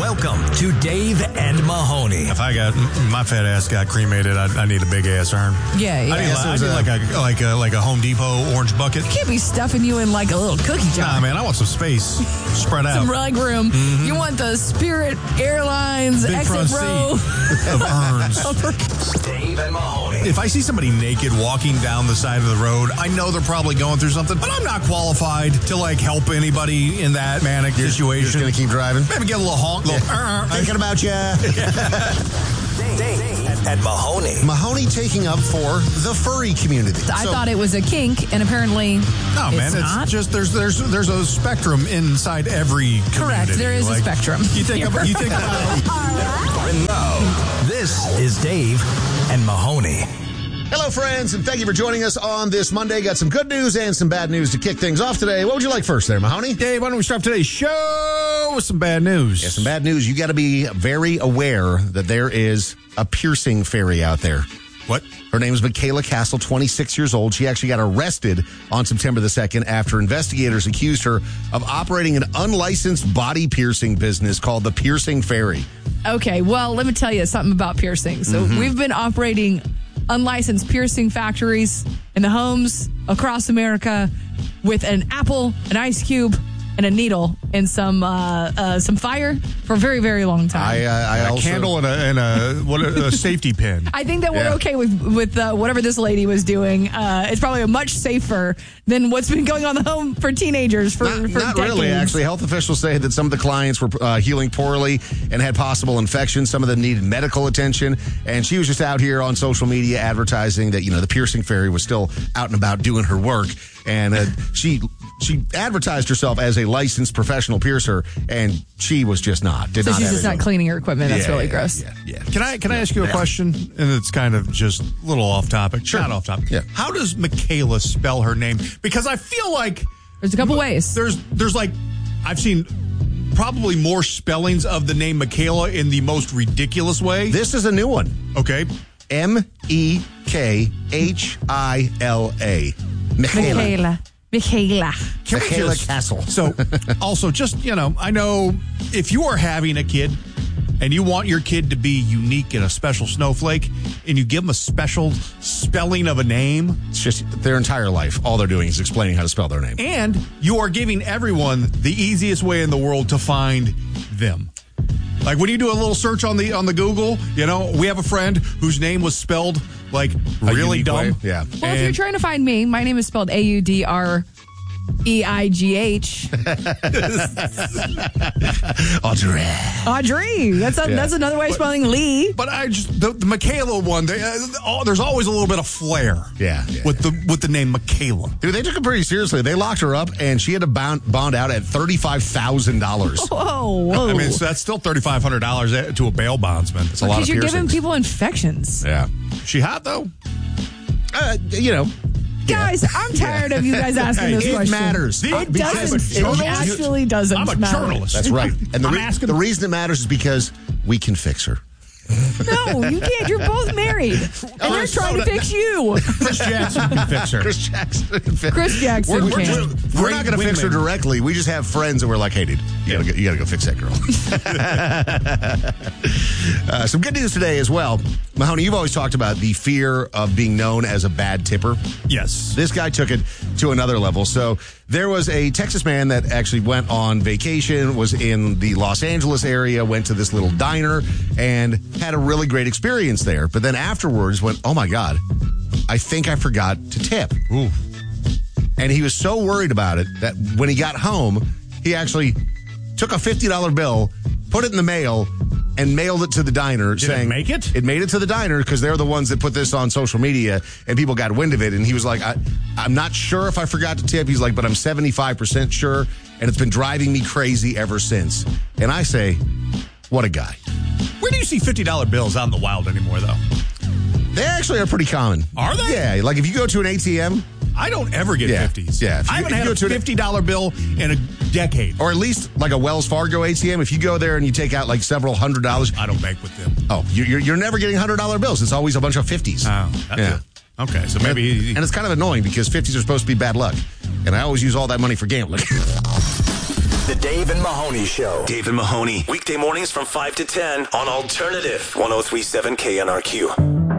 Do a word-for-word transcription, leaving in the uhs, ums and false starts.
Welcome to Dave and Mahoney. If I got my fat ass got cremated, I, I need a big ass urn. Yeah, yeah. I need, I need like a like a like a Home Depot orange bucket. You can't be stuffing you in like a little cookie jar. Nah, man, I want some space spread out. Some rug room. Mm-hmm. You want the Spirit Airlines big exit row of urns. Dave and Mahoney. If I see somebody naked walking down the side of the road, I know they're probably going through something, but I'm not qualified to like help anybody in that manic You're, situation. You're just gonna keep driving. Maybe get a little honk. Little, Yeah. uh, Thinking about you. Dave, Dave and Mahoney. Mahoney taking up for the furry community. I So- thought it was a kink, and apparently No, it's man, it's not. just there's there's there's a spectrum inside every community. Correct, there is Like, a spectrum. You think about you think about And now, this is Dave and Mahoney. Hello, friends, and thank you for joining us on this Monday. Got some good news and some bad news to kick things off today. What would you like first there, Mahoney? Dave, why don't we start today's show with some bad news? Yeah, some bad news. You got to be very aware that there is a piercing fairy out there. What? Her name is Michaela Castle, twenty-six years old. She actually got arrested on September the second after investigators accused her of operating an unlicensed body piercing business called the Piercing Fairy. Okay, well, let me tell you something about piercing. So Mm-hmm. we've been operating unlicensed piercing factories in the homes across America with an apple, an ice cube, and a needle and some uh, uh, some fire for a very, very long time. I, uh, I A also, candle and a and a what a, a safety pin. I think that we're Yeah. okay with with uh, whatever this lady was doing. Uh, it's probably much safer than what's been going on in the home for teenagers for, Not, for not decades. really, actually. Health officials say that some of the clients were uh, healing poorly and had possible infections. Some of them needed medical attention. And she was just out here on social media advertising that, you know, the Piercing Fairy was still out and about doing her work. And uh, she she advertised herself as a licensed professional piercer, and she was just not. Did So not she's have just it. not cleaning her equipment. That's Yeah, really yeah, gross. Yeah, yeah. Can I can I ask you a question? And it's kind of just a little off topic. Sure. Not off topic. Yeah. How does Michaela spell her name? Because I feel like There's a couple ways. there's there's like I've seen probably more spellings of the name Michaela in the most ridiculous way. This is a new one. Okay. M E K H I L A. Michaela. Michaela. Michaela. Can we Michaela just- Castle. So, also, just, you know, I know if you are having a kid and you want your kid to be unique and a special snowflake, and you give them a special spelling of a name, It's just their entire life. All they're doing is explaining how to spell their name. and you are giving everyone the easiest way in the world to find them. Like when you do a little search on the on the Google, you know, we have a friend whose name was spelled like really unique dumb. way, yeah. Well, if you're And- trying to find me, my name is spelled A U D R E I G H. Audrey. Audrey. That's a, Yeah. that's another way of spelling Lee. But I just the, the Michaela one. They, uh, oh, there's always a little bit of flair. Yeah, yeah, with the with the name Michaela. Dude, they took it pretty seriously. They locked her up, and she had to bond, bond out at thirty-five thousand dollars. Whoa, whoa. I mean, so that's still thirty five hundred dollars to a bail bondsman. It's a lot of Because you're giving piercings. people infections. Yeah. She hot though. Uh, you know, Guys, I'm tired of you guys asking Hey, this it question. matters. It Because doesn't. it- It actually doesn't I'm a matter. journalist. That's right. And the, I'm re- asking- the reason it matters is because we can fix her. No, you can't. You're both married. And Oh, they're so trying to that- fix you. Chris Jackson can fix her. Chris Jackson. Chris Jackson We're, we're, can. we're, we're not going to fix her Wingman. directly. We just have friends that we're like, hey, dude, you got to go, you gotta go fix that girl. uh, some good news today as well. Mahoney, you've always talked about the fear of being known as a bad tipper. Yes. This guy took it to another level. So there was a Texas man that actually went on vacation, was in the Los Angeles area, went to this little diner, and had a really great experience there. But then afterwards went, oh my God, I think I forgot to tip. Ooh. And he was so worried about it that when he got home, he actually took a fifty dollar bill, put it in the mail, and mailed it to the diner. Did it saying make it? It made it to the diner because they're the ones that put this on social media, and people got wind of it. And he was like, I, I'm not sure if I forgot to tip. He's like, but I'm seventy-five percent sure, and it's been driving me crazy ever since. And I say, what a guy. Where do you see fifty dollar bills out in the wild anymore, though? They actually are pretty common. Are they? Yeah, like if you go to an A T M, I don't ever get Yeah. fifties. Yeah, if you- I haven't if you had go a to an- fifty dollar bill in a decade. or at least like a Wells Fargo A T M, if you go there and you take out like several hundred dollars, I don't bank with them. oh, you- you're, you're never getting hundred dollar bills. It's always a bunch of fifties. Oh, that's Yeah. it. Okay, so maybe. And it's kind of annoying because fifties are supposed to be bad luck. And I always use all that money for gambling. The Dave and Mahoney Show. Dave and Mahoney, weekday mornings from five to ten on Alternative one oh three point seven K N R Q.